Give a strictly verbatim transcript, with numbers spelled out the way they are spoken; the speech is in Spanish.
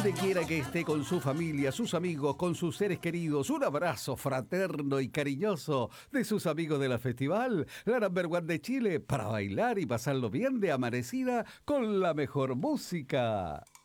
donde quiera que esté con su familia, sus amigos, con sus seres queridos. Un abrazo fraterno y cariñoso de sus amigos de la festival, la Number One de Chile, para bailar y pasarlo bien de amanecida con la mejor música.